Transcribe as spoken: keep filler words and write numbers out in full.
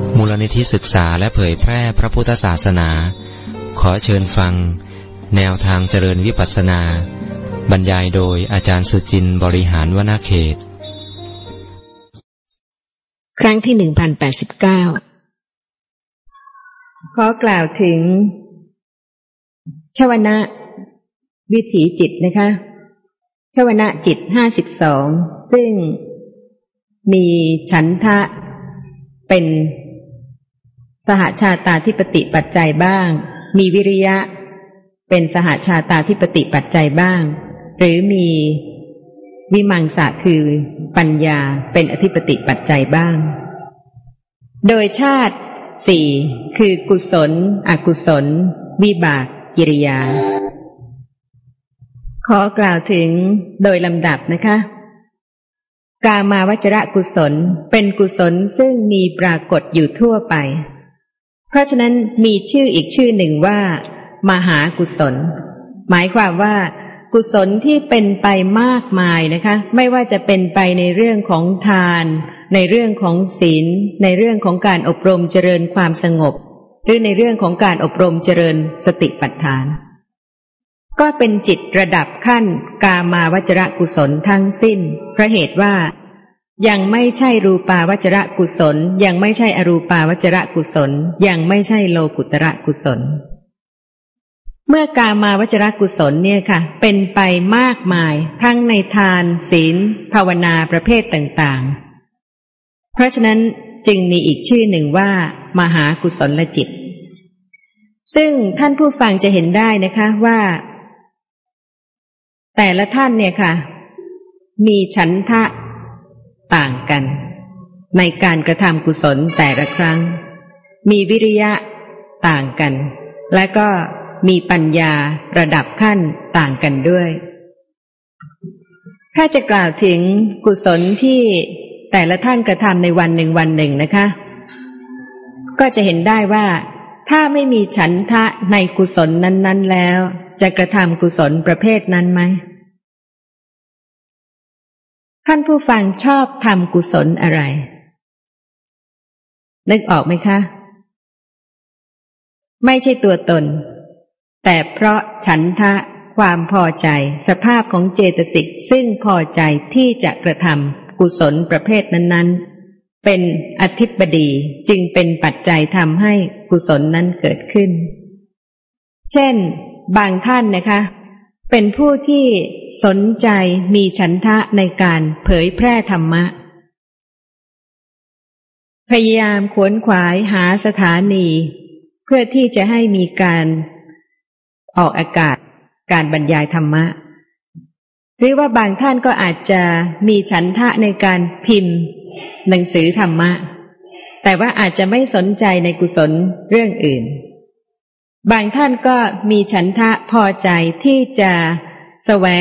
มูลนิธิศึกษาและเผยแพร่พระพุทธศาสนาขอเชิญฟังแนวทางเจริญวิปัสสนาบรรยายโดยอาจารย์สุจินต์บริหารวนาเขตครั้งที่หนึ่งพันแปดสิบเก้าขอกล่าวถึงชวนะวิถีจิตนะคะชวนะจิตห้าสิบสองซึ่งมีฉันทะเป็นสหชาตาธิปติปัจจัยบ้างมีวิริยะเป็นสหชาตาธิปติปัจจัยบ้างหรือมีวิมังสะคือปัญญาเป็นอธิปติปัจจัยบ้างโดยชาติสี่คือกุศลอกุศลวิบากกิริยาขอกล่าวถึงโดยลำดับนะคะกามาวจรกุศลเป็นกุศลซึ่งมีปรากฏอยู่ทั่วไปเพราะฉะนั้นมีชื่ออีกชื่อหนึ่งว่ามหากุศลหมายความว่ากุศลที่เป็นไปมากมายนะคะไม่ว่าจะเป็นไปในเรื่องของทานในเรื่องของศีลในเรื่องของการอบรมเจริญความสงบหรือในเรื่องของการอบรมเจริญสติปัฏฐานก็เป็นจิตระดับขั้นกามาวจรกุศลทั้งสิ้นเพราะเหตุว่ายังไม่ใช่รูปาวจรกุศลยังไม่ใช่อรูปาวจรกุศลยังไม่ใช่โลกุตระกุศลเมื่อกามาวจรกุศลเนี่ยค่ะเป็นไปมากมายทั้งในทานศีลภาวนาประเภทต่างๆเพราะฉะนั้นจึงมีอีกชื่อหนึ่งว่ามหากุศลจิตซึ่งท่านผู้ฟังจะเห็นได้นะคะว่าแต่ละท่านเนี่ยค่ะมีฉันทะต่างกันในการกระทำกุศลแต่ละครั้งมีวิริยะต่างกันและก็มีปัญญาระดับขั้นต่างกันด้วยถ้าจะกล่าวถึงกุศลที่แต่ละท่านกระทำในวันหนึ่งวันหนึ่งนะคะก็จะเห็นได้ว่าถ้าไม่มีฉันทะในกุศลนั้นๆแล้วจะกระทำกุศลประเภทนั้นไหมท่านผู้ฟังชอบทำกุศลอะไรนึกออกไหมคะไม่ใช่ตัวตนแต่เพราะฉันทะความพอใจสภาพของเจตสิกซึ่งพอใจที่จะกระทำกุศลประเภทนั้นๆเป็นอธิปดีจึงเป็นปัจจัยทำให้กุศลนั้นเกิดขึ้นเช่นบางท่านนะคะเป็นผู้ที่สนใจมีฉันทะในการเผยแพร่ธรรมะพยายามขวนขวายหาสถานีเพื่อที่จะให้มีการออกอากาศการบรรยายธรรมะหรือว่าบางท่านก็อาจจะมีฉันทะในการพิมพ์หนังสือธรรมะแต่ว่าอาจจะไม่สนใจในกุศลเรื่องอื่นบางท่านก็มีฉันทะพอใจที่จะแสวง